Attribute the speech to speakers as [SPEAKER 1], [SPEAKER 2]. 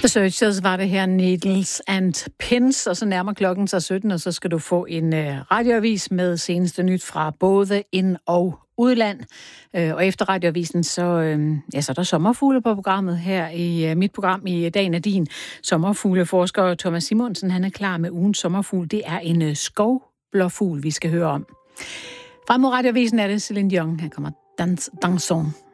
[SPEAKER 1] The Searchers var det her, Needles and Pins, og så nærmer klokken sig 17, og så skal du få en radioavis med seneste nyt fra både ind- og udland. Og efter radioavisen, så er der sommerfugle på programmet her i mit program i Dagen af din. Sommerfugleforsker Thomas Simonsen, han er klar med ugens sommerfugl. Det er en skovblåfugl, vi skal høre om. Frem mod radioavisen er det Celine Dion. Her kommer Dansons.